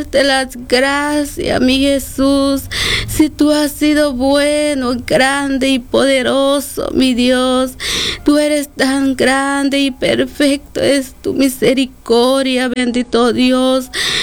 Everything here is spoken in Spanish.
darte las gracias, mi Jesús. Si tú has sido bueno, grande y poderoso, mi Dios. Tú eres tan grande y perfecto, es tu misericordia, bendito Dios.